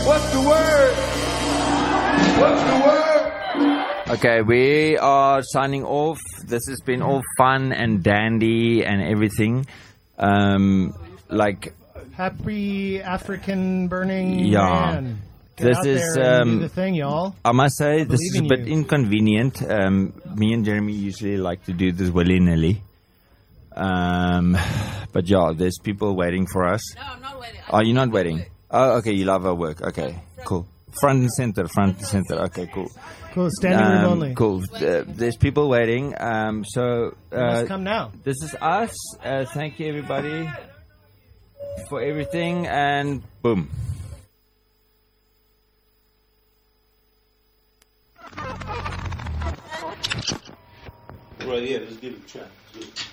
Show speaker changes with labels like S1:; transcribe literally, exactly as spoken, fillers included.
S1: What's the word? What's the word?
S2: Okay, we are signing off. This has been all fun and dandy and everything. Um, like,
S3: Happy African burning
S2: Yeah.
S3: man. Get
S2: This
S3: out
S2: is,
S3: there and
S2: um,
S3: do the thing, y'all.
S2: I must say, this
S3: believe
S2: is a
S3: in
S2: bit
S3: you.
S2: inconvenient. Um, me and Jeremy usually like to do this willy-nilly. Um, but yeah, there's people waiting for us.
S4: No, I'm not waiting.
S2: Are you not waiting? Oh, okay, you love our work. Okay, cool. Front and center, front and center. Okay, cool.
S3: Cool, standing room
S2: Um,
S3: only.
S2: Cool. Uh, there's people waiting. Um, so
S3: You
S2: uh,
S3: must come now.
S2: this is us. Uh, thank you, everybody, for everything, and boom.
S1: Right, yeah, let's give it a try.